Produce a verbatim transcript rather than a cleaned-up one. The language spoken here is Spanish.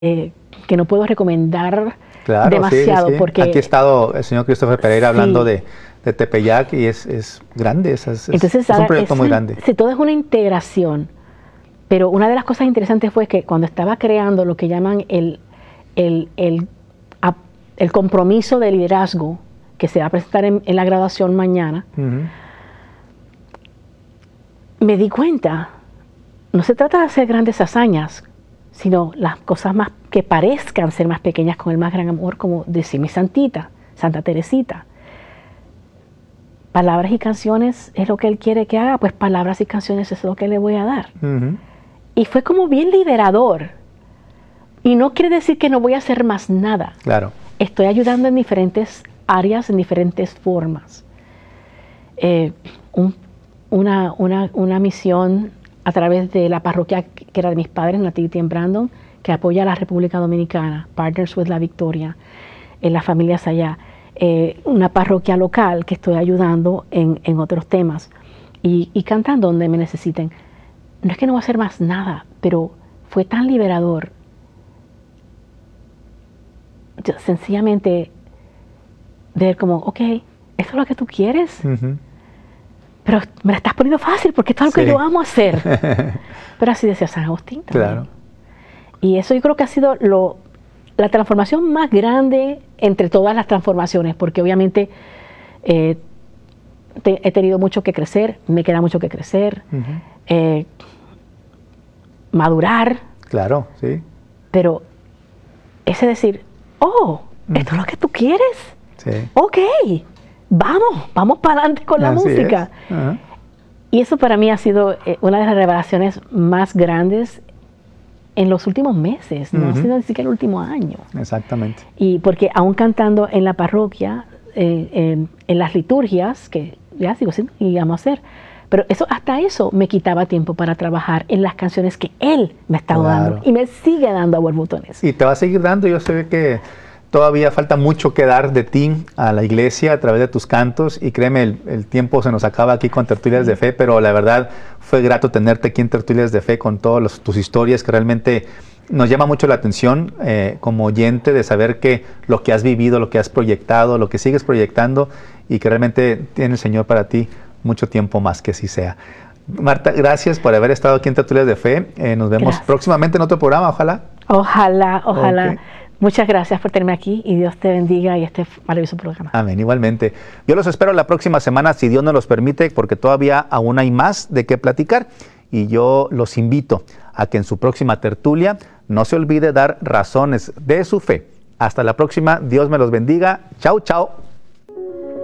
eh, que no puedo recomendar claro, demasiado. Sí, sí. Porque aquí ha estado el señor Christopher Pereira sí. hablando de, de Tepeyac y es, es grande, es, es, Entonces, es un proyecto muy grande. Sí, todo es una integración. Pero una de las cosas interesantes fue que cuando estaba creando lo que llaman el, el, el, el compromiso de liderazgo, que se va a presentar en, en la graduación mañana, uh-huh. me di cuenta, no se trata de hacer grandes hazañas, sino las cosas más que parezcan ser más pequeñas con el más gran amor, como decía mi santita, Santa Teresita. Palabras y canciones es lo que él quiere que haga, pues palabras y canciones es lo que le voy a dar. Uh-huh. Y fue como bien liberador. Y no quiere decir que no voy a hacer más nada. Claro. Estoy ayudando en diferentes áreas, en diferentes formas. Eh, un, una, una, una misión a través de la parroquia que era de mis padres, Nativity en Brandon, que apoya a la República Dominicana, Partners with la Victoria, en las familias allá. Eh, una parroquia local que estoy ayudando en, en otros temas. Y, y cantando donde me necesiten. No es que no voy a hacer más nada, pero fue tan liberador. Yo, sencillamente ver como, ok, ¿esto es lo que tú quieres? Uh-huh. Pero me la estás poniendo fácil porque esto es lo sí. que yo amo hacer. Pero así decía San Agustín también. Claro. Y eso yo creo que ha sido lo, la transformación más grande entre todas las transformaciones, porque obviamente eh, te, he tenido mucho que crecer, me queda mucho que crecer. Uh-huh. eh, madurar. Claro, sí. Pero ese decir, oh, uh-huh. esto es lo que tú quieres. Sí. Ok, vamos, vamos para adelante con la Así música. Uh-huh. Y eso para mí ha sido eh, una de las revelaciones más grandes en los últimos meses, no uh-huh. ha sido ni siquiera el último año. Exactamente. Y porque aún cantando en la parroquia, eh, eh, en las liturgias, que ya sigo haciendo y vamos a hacer, pero eso, hasta eso me quitaba tiempo para trabajar en las canciones que él me estaba claro. dando y me sigue dando a borbotones. Y te va a seguir dando, yo sé que todavía falta mucho que dar de ti a la iglesia a través de tus cantos y créeme, el, el tiempo se nos acaba aquí con Tertulias de Fe, pero la verdad fue grato tenerte aquí en Tertulias de Fe con todas tus historias que realmente nos llama mucho la atención eh, como oyente de saber que lo que has vivido, lo que has proyectado, lo que sigues proyectando y que realmente tiene el Señor para ti mucho tiempo más, que así sea. Marta, gracias por haber estado aquí en Tertulias de Fe. Eh, nos vemos gracias. próximamente en otro programa, ojalá. Ojalá, ojalá. Okay. Muchas gracias por tenerme aquí y Dios te bendiga y este maravilloso programa. Amén, igualmente. Yo los espero la próxima semana, si Dios nos los permite, porque todavía aún hay más de qué platicar. Y yo los invito a que en su próxima tertulia no se olvide dar razones de su fe. Hasta la próxima. Dios me los bendiga. Chao, chao.